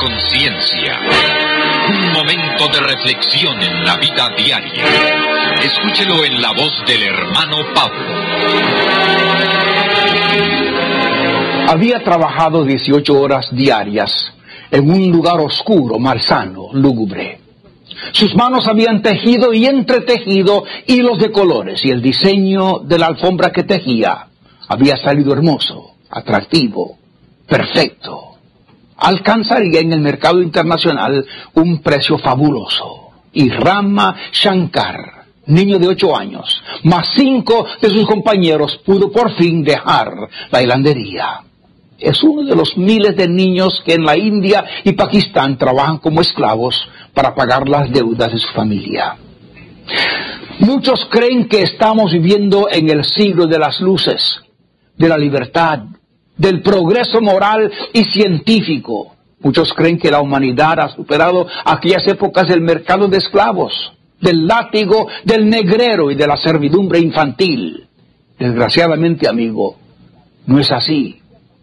conciencia. Un momento de reflexión en la vida diaria. Escúchelo en la voz del hermano Pablo. Había trabajado 18 horas diarias en un lugar oscuro, malsano, lúgubre. Sus manos habían tejido y entretejido hilos de colores, y el diseño de la alfombra que tejía había salido hermoso, atractivo, perfecto. Alcanzaría en el mercado internacional un precio fabuloso. Y Rama Shankar, niño de 8 años, más 5 de sus compañeros, pudo por fin dejar la hilandería. Es uno de los miles de niños que en la India y Pakistán trabajan como esclavos para pagar las deudas de su familia. Muchos creen que estamos viviendo en el siglo de las luces, de la libertad, del progreso moral y científico. Muchos creen que la humanidad ha superado aquellas épocas del mercado de esclavos, del látigo, del negrero y de la servidumbre infantil. Desgraciadamente, amigo, no es así.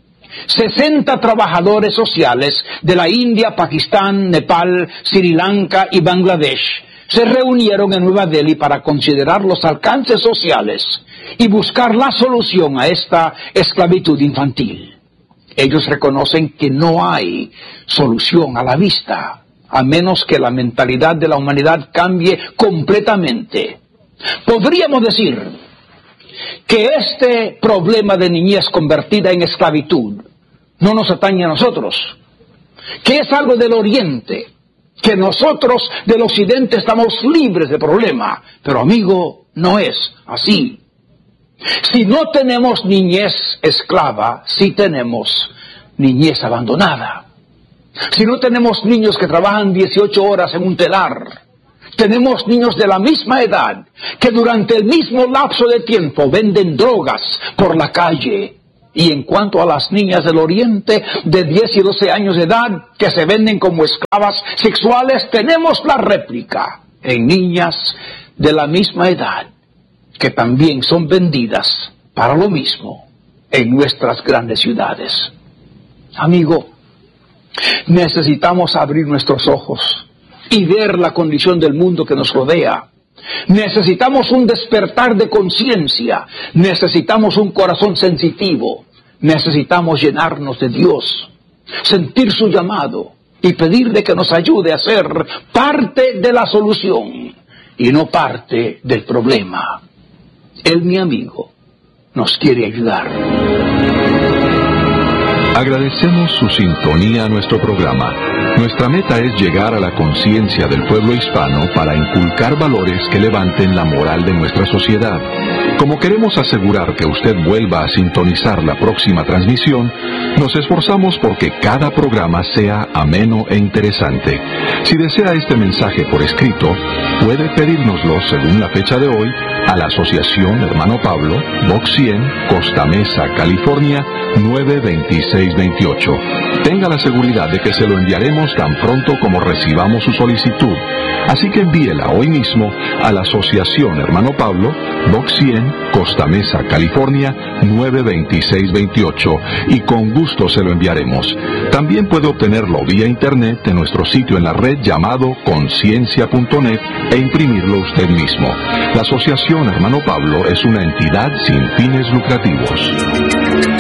60 trabajadores sociales de la India, Pakistán, Nepal, Sri Lanka y Bangladesh se reunieron en Nueva Delhi para considerar los alcances sociales y buscar la solución a esta esclavitud infantil. Ellos reconocen que no hay solución a la vista, a menos que la mentalidad de la humanidad cambie completamente. Podríamos decir que este problema de niñez convertida en esclavitud no nos atañe a nosotros, que es algo del Oriente, que nosotros del Occidente estamos libres de problema, pero amigo, no es así. Si no tenemos niñez esclava, sí tenemos niñez abandonada. Si no tenemos niños que trabajan 18 horas en un telar, tenemos niños de la misma edad que durante el mismo lapso de tiempo venden drogas por la calle. Y en cuanto a las niñas del Oriente de 10 y 12 años de edad que se venden como esclavas sexuales, tenemos la réplica en niñas de la misma edad que también son vendidas para lo mismo en nuestras grandes ciudades. Amigo, necesitamos abrir nuestros ojos y ver la condición del mundo que nos rodea. Necesitamos un despertar de conciencia, necesitamos un corazón sensitivo, necesitamos llenarnos de Dios, sentir su llamado y pedirle que nos ayude a ser parte de la solución y no parte del problema. Él, mi amigo, nos quiere ayudar. Agradecemos su sintonía a nuestro programa. Nuestra meta es llegar a la conciencia del pueblo hispano para inculcar valores que levanten la moral de nuestra sociedad. Como queremos asegurar que usted vuelva a sintonizar la próxima transmisión, nos esforzamos porque cada programa sea ameno e interesante. Si desea este mensaje por escrito, puede pedírnoslo según la fecha de hoy a la Asociación Hermano Pablo, Box 100, Costa Mesa, California, 92628. Tenga la seguridad de que se lo enviaremos tan pronto como recibamos su solicitud. Así que envíela hoy mismo a la Asociación Hermano Pablo, Box 100, Costa Mesa, California, 92628, y con gusto se lo enviaremos. También puede obtenerlo vía internet en nuestro sitio en la red llamado conciencia.net e imprimirlo usted mismo. La Asociación Hermano Pablo es una entidad sin fines lucrativos.